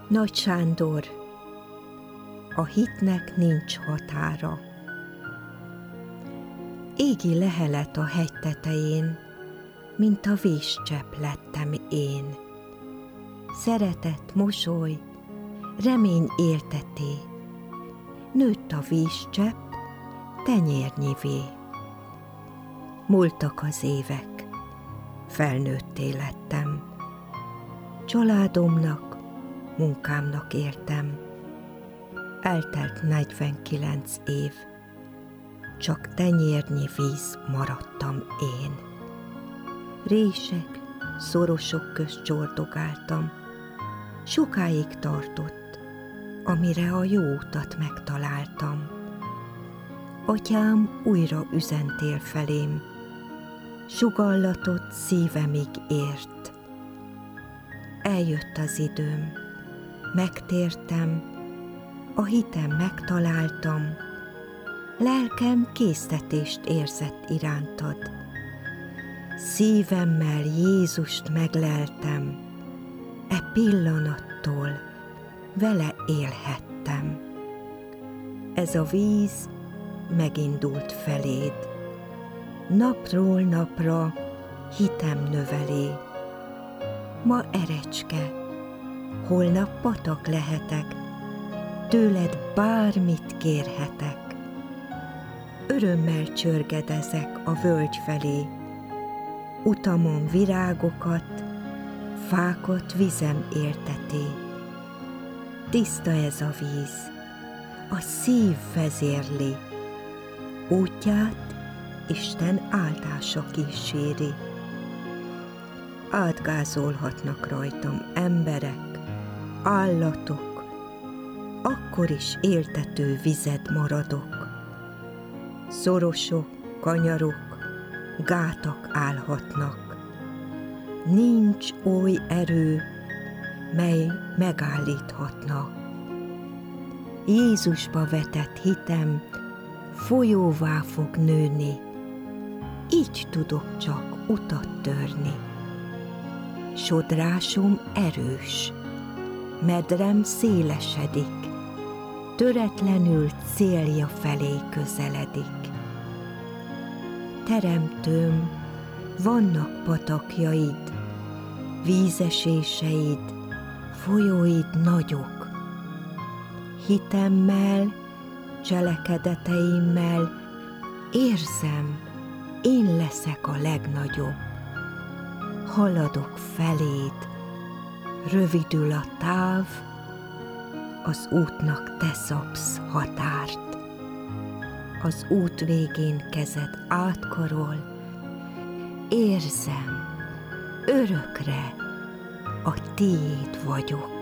Nagy Sándor, a hitnek nincs határa. Égi lehelet a hegy tetején, mint a vízcsepp lettem én. Szeretet, mosoly, remény élteté, nőtt a vízcsepp tenyérnyivé. Múltak az évek, felnőtté lettem, családomnak, munkámnak éltem. Eltelt 49 év, csak tenyérnyi víz maradtam én. Rések, szorosok közt csordogáltam, sokáig tartott, amire a jó utat megtaláltam. Atyám újra üzentél felém, sugallatot szívemig ért. Eljött az időm, megtértem, a hitem megtaláltam, lelkem késztetést érzett irántad. Szívemmel Jézust megleltem, e pillanattól vele élhettem. Ez a víz megindult feléd, napról napra hitem növelé. Ma erecske, holnap patak lehetek, tőled bármit kérhetek. Örömmel csörgedezek a völgy felé, utamon virágokat, fákat vizem élteté. Tiszta ez a víz, a szív vezérli, útját Isten áldása kíséri. Átgázolhatnak rajtam emberek, állatok, akkor is éltető vized maradok. Szorosok, kanyarok, gátak állhatnak. Nincs oly erő, mely megállíthatna. Jézusba vetett hitem folyóvá fog nőni, így tudok csak utat törni. Sodrásom erős, medrem szélesedik, töretlenül célja felé közeledik. Teremtőm, vannak patakjaid, vízeséseid, folyóid nagyok. Hitemmel, cselekedeteimmel érzem, én leszek a legnagyobb. Haladok feléd, rövidül a táv, az útnak te szabsz határt. Az út végén kezed átkarol, érzem, örökre a tiéd vagyok.